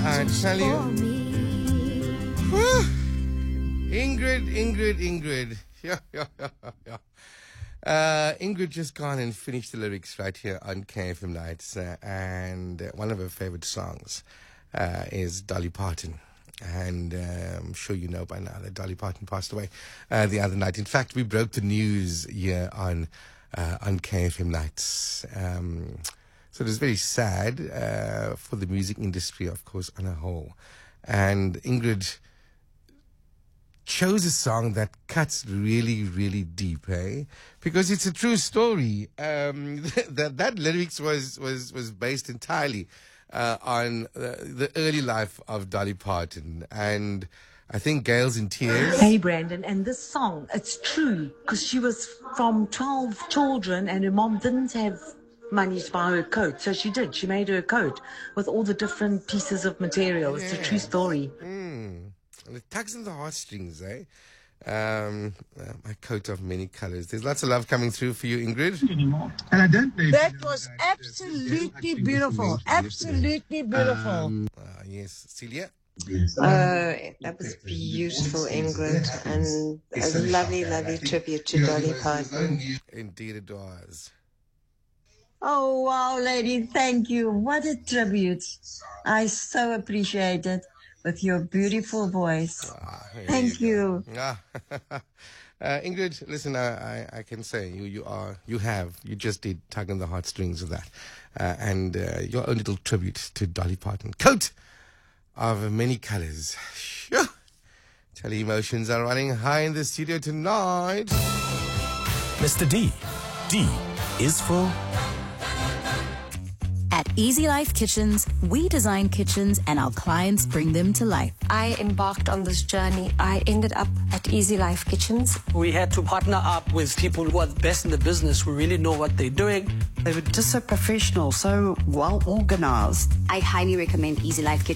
I tell you. Ingrid. Yeah. Ingrid just gone and finished the lyrics right here on KFM Nights. And one of her favorite songs is Dolly Parton. And I'm sure you know by now that Dolly Parton passed away the other night. In fact, we broke the news here on KFM Nights. So it was very sad for the music industry, of course, on a whole. And Ingrid chose a song that cuts really, really deep, eh? Because it's a true story. That lyrics was based entirely on the early life of Dolly Parton. And I think Gail's in tears. Hey, Brandon, and this song, it's true, because she was from 12 children and her mom didn't have money to buy her coat. So she did. She made her a coat with all the different pieces of material. It's a true story. And it tugs in the heartstrings, eh? My coat of many colors. There's lots of love coming through for you, Ingrid. And I don't know. That was absolutely beautiful. Absolutely beautiful. Yes, Celia? That was beautiful, Ingrid, and a lovely, lovely tribute to Dolly Parton. Indeed it was. Oh, wow, lady. Thank you. What a tribute. I so appreciate it with your beautiful voice. Thank you. Ingrid, listen, I can say you just did tug on the heartstrings of that. And your own little tribute to Dolly Parton. Coat of many colors. Sure. Tell you emotions are running high in the studio tonight. Mr. D. D is for... At Easy Life Kitchens, we design kitchens and our clients bring them to life. I embarked on this journey. I ended up at Easy Life Kitchens. We had to partner up with people who are the best in the business, who really know what they're doing. They were just so professional, so well organized. I highly recommend Easy Life Kitchens.